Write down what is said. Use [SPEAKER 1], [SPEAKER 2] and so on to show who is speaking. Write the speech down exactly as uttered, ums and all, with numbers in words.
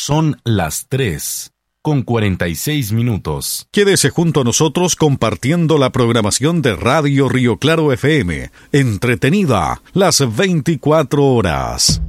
[SPEAKER 1] Son las tres, con cuarenta y seis minutos.
[SPEAKER 2] Quédese junto a nosotros compartiendo la programación de Radio Río Claro F M. Entretenida las veinticuatro horas.